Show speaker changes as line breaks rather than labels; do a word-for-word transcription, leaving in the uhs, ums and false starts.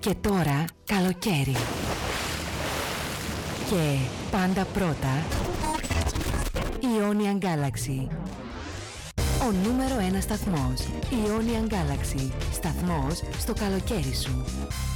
Και τώρα καλοκαίρι. Και πάντα πρώτα Ionian Galaxy. Ο νούμερο ένα σταθμός Ionian Galaxy. Σταθμός στο καλοκαίρι σου.